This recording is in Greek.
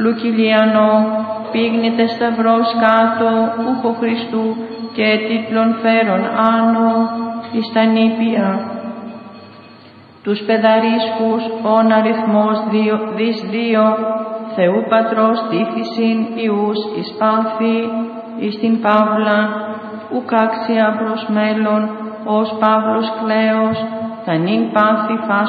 Λουκυλιανό, πίγνητε σταυρός κάτω, ούχο Χριστού και τίτλων φέρον άνω, εις τα νήπια. Τους παιδαρίσκους, ον αριθμός δις 2, Θεού Πατρός τύφησιν Ιούς εις πάθη, εις την Παύλα, ουκ άξια προς μέλλον, ως Παύλος κλαίος, τα νυν πάθη φας